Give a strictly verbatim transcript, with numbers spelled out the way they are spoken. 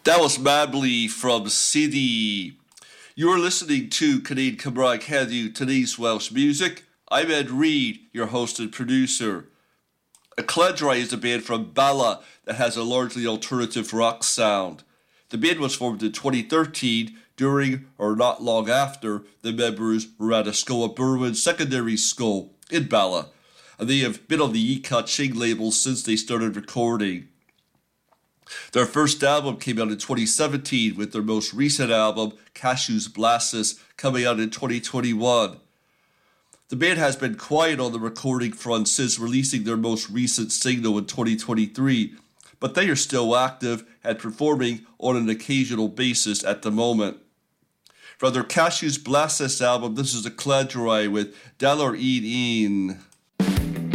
That was Mabley from City. You're listening to Canadian Cymraeg Heddiw, today's Welsh music. I'm Ed Reed, your host and producer. A Cledrai is a band from Bala that has a largely alternative rock sound. The band was formed in twenty thirteen during or not long after the members were at a Scoa Berwyn secondary school in Bala, and they have been on the Yi Ka-ching label since they started recording. Their first album came out in twenty seventeen, with their most recent album, Cassius Blastus, coming out in twenty twenty-one. The band has been quiet on the recording front since releasing their most recent single in twenty twenty-three, but they are still active and performing on an occasional basis at the moment. From their Cassius Blastus album, this is a Cledrai with Dalar Een Een.